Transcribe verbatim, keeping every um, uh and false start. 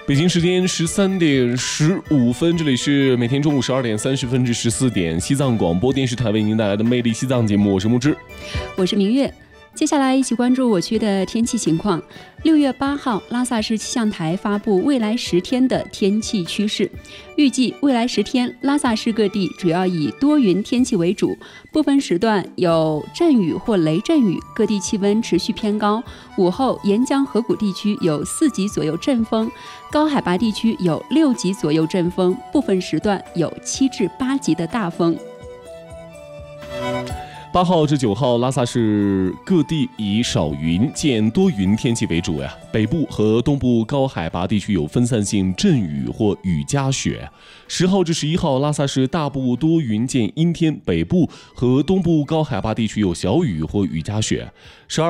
北京时间十三点十五分，这里是每天中午十二点三十分至十四点，西藏广播电视台为您带来的《魅力西藏》节目，我是木之， 我是明月。接下来一起关注我区的天气情况。六月八号，拉萨市气象台发布未来十天的天气趋势，预计未来十天，拉萨市各地主要以多云天气为主，部分时段有阵雨或雷阵雨，各地气温持续偏高。午后，沿江河谷地区有四级左右阵风，高海拔地区有六级左右阵风，部分时段有七至八级的大风。 八号至九号，拉萨市各地以少云见多云天气为主呀。北部和东部高海拔地区有分散性阵雨或雨夹雪。十号至十一号，拉萨市大部多云见阴天，北部和东部高海拔地区有小雨或雨夹雪。十二